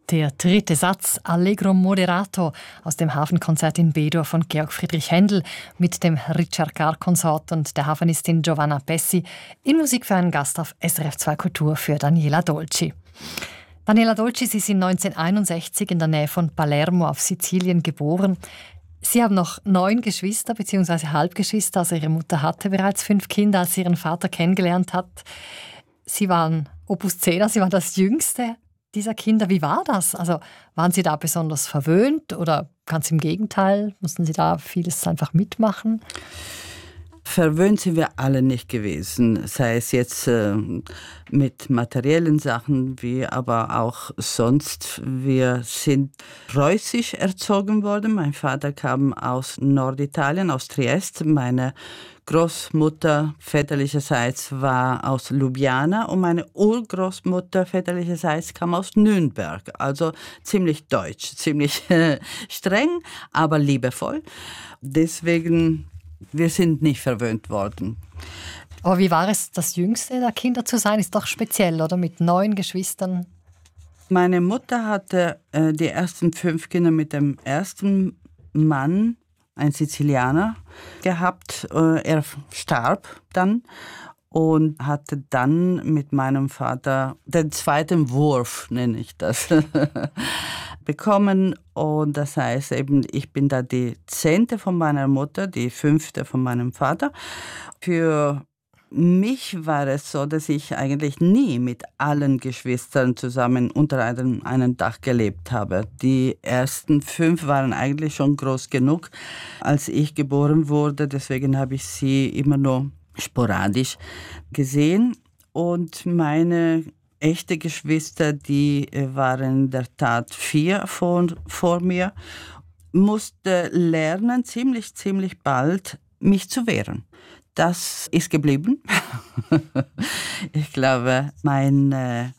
Der dritte Satz, Allegro moderato, aus dem Hafenkonzert in B-Dur von Georg Friedrich Händel mit dem Richard Gare-Konsort und der Hafenistin Giovanna Pessi in Musik für einen Gast auf SRF 2 Kultur für Daniela Dolci. Daniela Dolci, Sie sind 1961 in der Nähe von Palermo auf Sizilien geboren. Sie haben noch 9 Geschwister bzw. Halbgeschwister, also Ihre Mutter hatte bereits 5 Kinder, als sie Ihren Vater kennengelernt hat. Sie waren Opus 10, Sie waren das Jüngste dieser Kinder. Wie war das? Also waren Sie da besonders verwöhnt oder ganz im Gegenteil? Mussten Sie da vieles einfach mitmachen? Verwöhnt sind wir alle nicht gewesen, sei es jetzt mit materiellen Sachen, wie aber auch sonst. Wir sind preußisch erzogen worden. Mein Vater kam aus Norditalien, aus Triest. Meine Großmutter väterlicherseits war aus Ljubljana und meine Urgroßmutter väterlicherseits kam aus Nürnberg. Also ziemlich deutsch, ziemlich streng, aber liebevoll. Deswegen, wir sind nicht verwöhnt worden. Aber wie war es, das Jüngste der Kinder zu sein? Ist doch speziell, oder? Mit 9 Geschwistern. Meine Mutter hatte die ersten 5 Kinder mit dem ersten Mann, ein Sizilianer, gehabt. Er starb dann und hatte dann mit meinem Vater den zweiten Wurf, nenne ich das, bekommen. Und das heißt eben, ich bin da die 10. von meiner Mutter, die 5. von meinem Vater. Für mich war es so, dass ich eigentlich nie mit allen Geschwistern zusammen unter einem Dach gelebt habe. Die ersten 5 waren eigentlich schon groß genug, als ich geboren wurde. Deswegen habe ich sie immer nur sporadisch gesehen. Und meine echte Geschwister, die waren in der Tat 4 vor mir, musste lernen, ziemlich bald, mich zu wehren. Das ist geblieben. Ich glaube, meine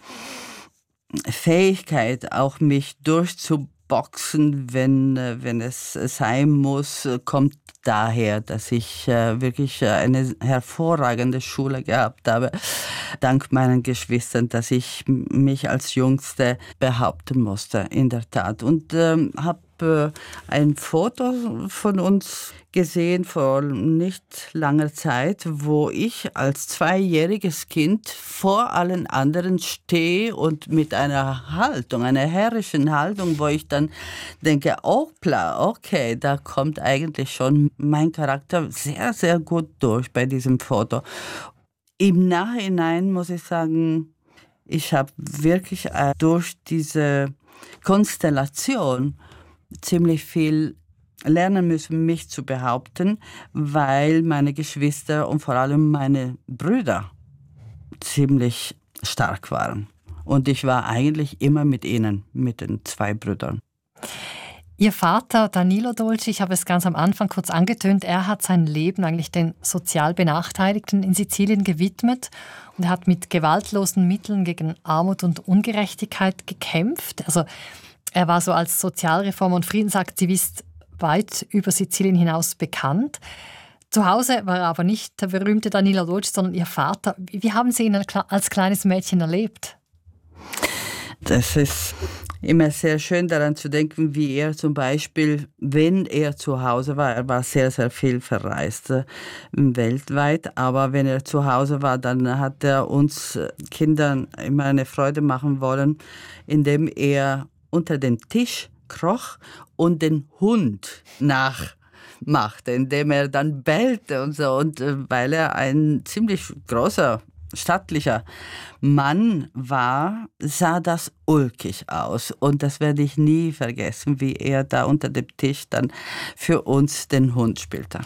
Fähigkeit, auch mich durchzuboxen, wenn es sein muss, kommt daher, dass ich wirklich eine hervorragende Schule gehabt habe, dank meinen Geschwistern, dass ich mich als Jüngste behaupten musste, in der Tat. Und habe ein Foto von uns gesehen vor nicht langer Zeit, wo ich als 2-jähriges Kind vor allen anderen stehe und mit einer Haltung, einer herrischen Haltung, wo ich dann denke, okay, da kommt eigentlich schon mein Charakter sehr, sehr gut durch bei diesem Foto. Im Nachhinein muss ich sagen, ich habe wirklich durch diese Konstellation ziemlich viel lernen müssen, mich zu behaupten, weil meine Geschwister und vor allem meine Brüder ziemlich stark waren. Und ich war eigentlich immer mit ihnen, mit den 2 Brüdern. Ihr Vater, Danilo Dolci, ich habe es ganz am Anfang kurz angetönt, er hat sein Leben eigentlich den sozial Benachteiligten in Sizilien gewidmet und er hat mit gewaltlosen Mitteln gegen Armut und Ungerechtigkeit gekämpft. Also er war so als Sozialreformer und Friedensaktivist weit über Sizilien hinaus bekannt. Zu Hause war er aber nicht der berühmte Danilo Dolci, sondern Ihr Vater. Wie haben Sie ihn als kleines Mädchen erlebt? Das ist immer sehr schön daran zu denken, wie er zum Beispiel, wenn er zu Hause war, er war sehr, sehr viel verreist weltweit, aber wenn er zu Hause war, dann hat er uns Kindern immer eine Freude machen wollen, indem er unter den Tisch kroch und den Hund nachmachte, indem er dann bellte und so. Und weil er ein ziemlich großer, stattlicher Mann war, sah das ulkig aus. Und das werde ich nie vergessen, wie er da unter dem Tisch dann für uns den Hund spielte.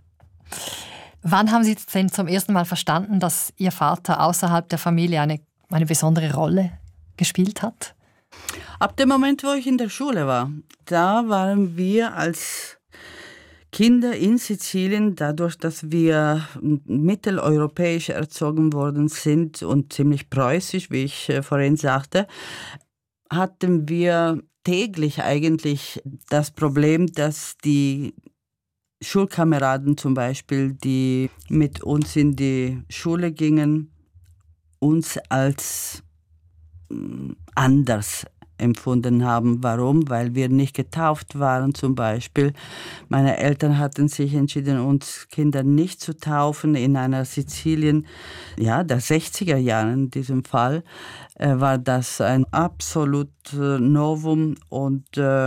Wann haben Sie denn zum ersten Mal verstanden, dass Ihr Vater außerhalb der Familie eine besondere Rolle gespielt hat? Ab dem Moment, wo ich in der Schule war, da waren wir als Kinder in Sizilien, dadurch, dass wir mitteleuropäisch erzogen worden sind und ziemlich preußisch, wie ich vorhin sagte, hatten wir täglich eigentlich das Problem, dass die Schulkameraden zum Beispiel, die mit uns in die Schule gingen, uns als anders empfunden haben. Warum? Weil wir nicht getauft waren zum Beispiel. Meine Eltern hatten sich entschieden, uns Kinder nicht zu taufen. In einer Sizilien, ja, der 60er Jahren in diesem Fall, war das ein absolut Novum und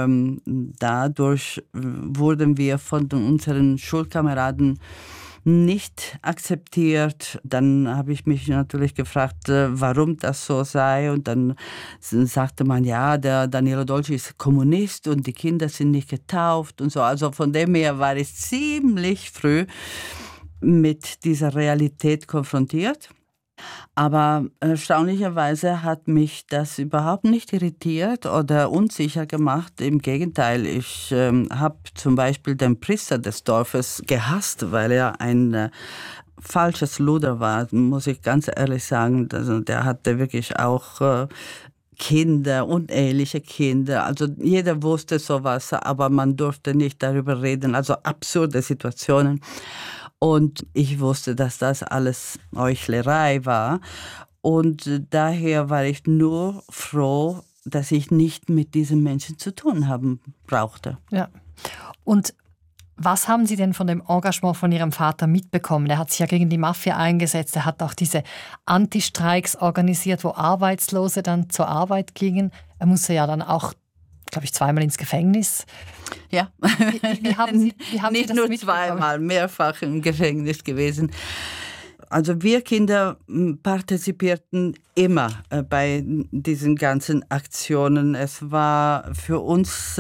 dadurch wurden wir von unseren Schulkameraden nicht akzeptiert. Dann habe ich mich natürlich gefragt, warum das so sei. Und dann sagte man, ja, der Danilo Dolci ist Kommunist und die Kinder sind nicht getauft und so. Also von dem her war ich ziemlich früh mit dieser Realität konfrontiert. Aber erstaunlicherweise hat mich das überhaupt nicht irritiert oder unsicher gemacht. Im Gegenteil, ich habe zum Beispiel den Priester des Dorfes gehasst, weil er ein falsches Luder war, muss ich ganz ehrlich sagen. Also, der hatte wirklich auch Kinder, uneheliche Kinder. Also jeder wusste sowas, aber man durfte nicht darüber reden. Also absurde Situationen. Und ich wusste, dass das alles Heuchlerei war. Und daher war ich nur froh, dass ich nicht mit diesen Menschen zu tun haben brauchte. Ja. Und was haben Sie denn von dem Engagement von Ihrem Vater mitbekommen? Er hat sich ja gegen die Mafia eingesetzt. Er hat auch diese Anti-Streiks organisiert, wo Arbeitslose dann zur Arbeit gingen. Er musste ja dann auch, glaube ich, zweimal ins Gefängnis. Ja, wie haben Sie nicht das nur mitbekommen? zweimal, mehrfach im Gefängnis gewesen. Also wir Kinder partizipierten immer bei diesen ganzen Aktionen. Es war für uns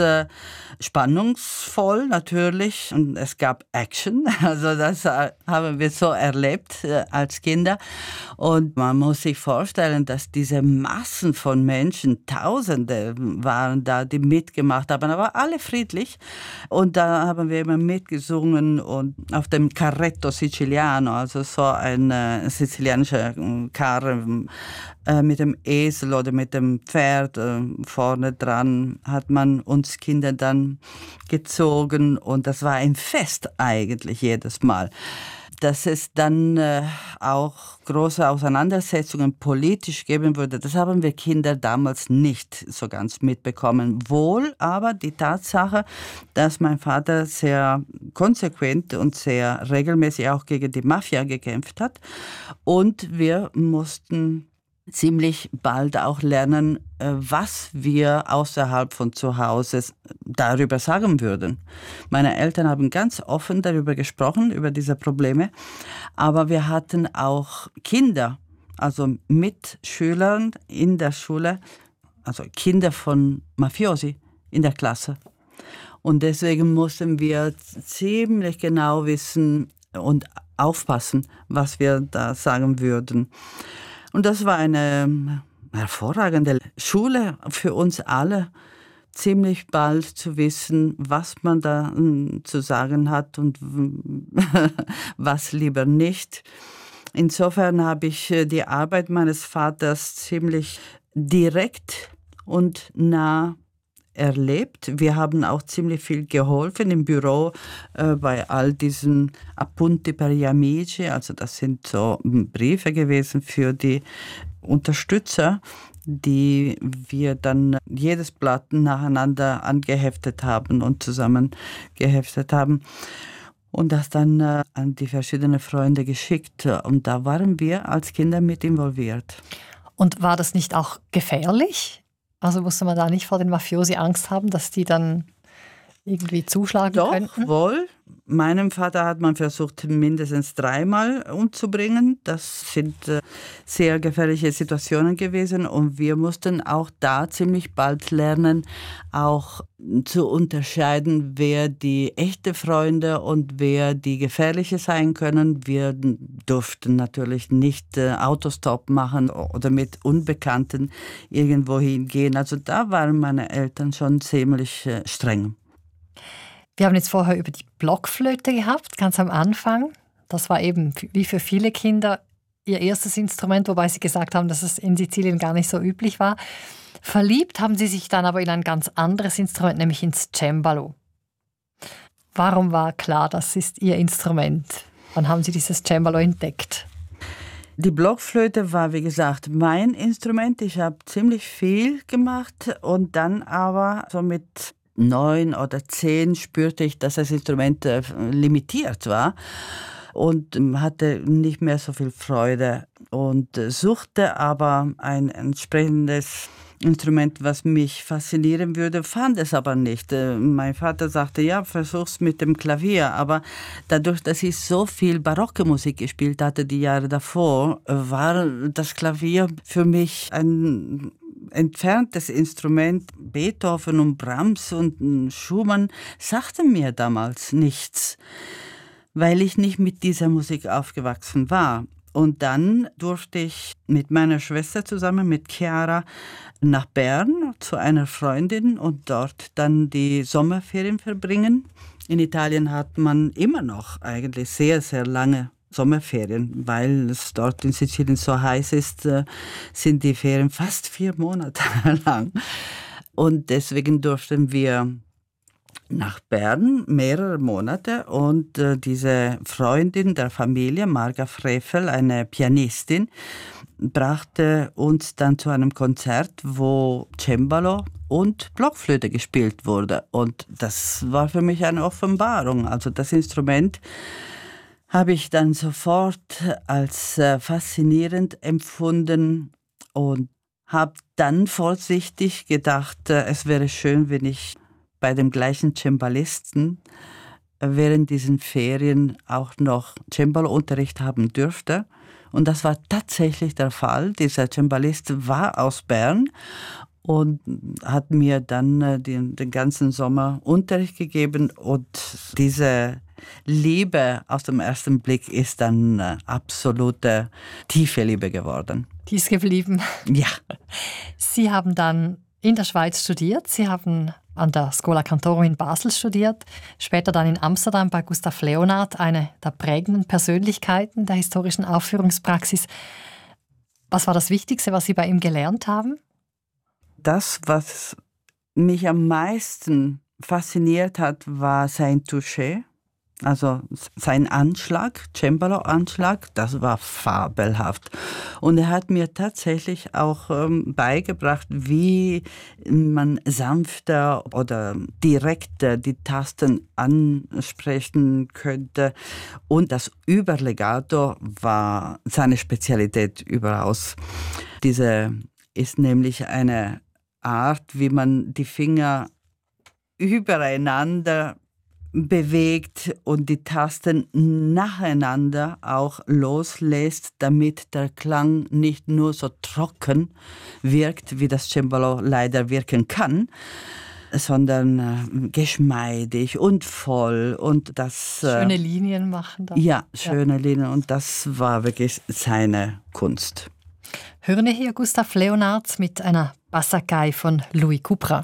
spannungsvoll natürlich und es gab Action. Also das haben wir so erlebt als Kinder. Und man muss sich vorstellen, dass diese Massen von Menschen, Tausende waren da, die mitgemacht haben, aber alle friedlich. Und da haben wir immer mitgesungen und auf dem Carretto Siciliano, also so ein sizilianischer Karre mit dem Esel oder mit dem Pferd vorne dran hat man uns Kinder dann gezogen und das war ein Fest eigentlich jedes Mal. Dass es dann auch große Auseinandersetzungen politisch geben würde, das haben wir Kinder damals nicht so ganz mitbekommen. Wohl aber die Tatsache, dass mein Vater sehr konsequent und sehr regelmäßig auch gegen die Mafia gekämpft hat. Und wir mussten ziemlich bald auch lernen, was wir außerhalb von zu Hause darüber sagen würden. Meine Eltern haben ganz offen darüber gesprochen, über diese Probleme, aber wir hatten auch Kinder, also Mitschülern in der Schule, also Kinder von Mafiosi in der Klasse. Und deswegen mussten wir ziemlich genau wissen und aufpassen, was wir da sagen würden. Und das war eine hervorragende Schule für uns alle, ziemlich bald zu wissen, was man da zu sagen hat und was lieber nicht. Insofern habe ich die Arbeit meines Vaters ziemlich direkt und nah erlebt. Wir haben auch ziemlich viel geholfen im Büro bei all diesen Appunti per gli amici, also das sind so Briefe gewesen für die Unterstützer, die wir dann jedes Blatt nacheinander angeheftet haben und zusammengeheftet haben und das dann an die verschiedenen Freunde geschickt. Und da waren wir als Kinder mit involviert. Und war das nicht auch gefährlich? Also musste man da nicht vor den Mafiosi Angst haben, dass die dann irgendwie zuschlagen könnten? Doch, wohl. Meinem Vater hat man versucht, mindestens 3-mal umzubringen. Das sind sehr gefährliche Situationen gewesen und wir mussten auch da ziemlich bald lernen, auch zu unterscheiden, wer die echte Freunde und wer die gefährliche sein können. Wir durften natürlich nicht Autostop machen oder mit Unbekannten irgendwo hingehen. Also da waren meine Eltern schon ziemlich streng. Wir haben jetzt vorher über die Blockflöte gehabt, ganz am Anfang. Das war eben wie für viele Kinder ihr erstes Instrument, wobei Sie gesagt haben, dass es in Sizilien gar nicht so üblich war. Verliebt haben Sie sich dann aber in ein ganz anderes Instrument, nämlich ins Cembalo. Warum war klar, das ist Ihr Instrument? Wann haben Sie dieses Cembalo entdeckt? Die Blockflöte war, wie gesagt, mein Instrument. Ich habe ziemlich viel gemacht und dann aber so mit 9 oder 10 spürte ich, dass das Instrument limitiert war und hatte nicht mehr so viel Freude und suchte aber ein entsprechendes Instrument, was mich faszinieren würde, fand es aber nicht. Mein Vater sagte, ja, versuch's mit dem Klavier, aber dadurch, dass ich so viel barocke Musik gespielt hatte die Jahre davor, war das Klavier für mich ein entferntes Instrument. Beethoven und Brahms und Schumann sagten mir damals nichts, weil ich nicht mit dieser Musik aufgewachsen war. Und dann durfte ich mit meiner Schwester zusammen, mit Chiara, nach Bern zu einer Freundin und dort dann die Sommerferien verbringen. In Italien hat man immer noch eigentlich sehr, sehr lange Sommerferien, weil es dort in Sizilien so heiß ist, sind die Ferien fast 4 Monate lang. Und deswegen durften wir nach Bern mehrere Monate und diese Freundin der Familie, Marga Frevel, eine Pianistin, brachte uns dann zu einem Konzert, wo Cembalo und Blockflöte gespielt wurde. Und das war für mich eine Offenbarung. Also das Instrument habe ich dann sofort als faszinierend empfunden und habe dann vorsichtig gedacht, es wäre schön, wenn ich bei dem gleichen Cembalisten während diesen Ferien auch noch Cembalo-Unterricht haben dürfte. Und das war tatsächlich der Fall. Dieser Cembalist war aus Bern und hat mir dann den ganzen Sommer Unterricht gegeben. Und diese Liebe aus dem ersten Blick ist dann absolute tiefe Liebe geworden. Die ist geblieben. Ja. Sie haben dann in der Schweiz studiert. Sie haben an der Schola Cantorum in Basel studiert, später dann in Amsterdam bei Gustav Leonhardt, eine der prägenden Persönlichkeiten der historischen Aufführungspraxis. Was war das Wichtigste, was Sie bei ihm gelernt haben? Das, was mich am meisten fasziniert hat, war sein Touché. Also sein Anschlag, Cembalo-Anschlag, das war fabelhaft. Und er hat mir tatsächlich auch beigebracht, wie man sanfter oder direkter die Tasten ansprechen könnte. Und das Überlegato war seine Spezialität überaus. Diese ist nämlich eine Art, wie man die Finger übereinander bewegt und die Tasten nacheinander auch loslässt, damit der Klang nicht nur so trocken wirkt, wie das Cembalo leider wirken kann, sondern geschmeidig und voll und das schöne Linien machen dann. Ja, schöne Linien und das war wirklich seine Kunst. Hören wir hier Gustav Leonhardt mit einer Passacaglie von Louis Couperin.